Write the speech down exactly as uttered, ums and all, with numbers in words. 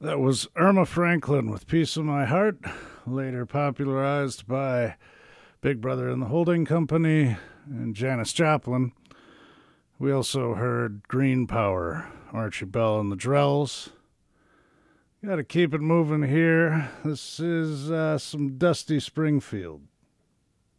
That was Irma Franklin with Piece of My Heart, later popularized by Big Brother and the Holding Company and Janis Joplin. We also heard Green Power, Archie Bell and the Drells. Gotta keep it moving here. This is uh, some Dusty Springfield.